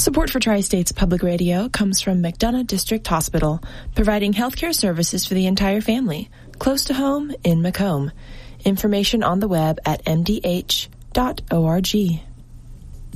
Support for Tri-States Public Radio comes from McDonough District Hospital, providing healthcare services for the entire family, close to home in Macomb. Information on the web at mdh.org.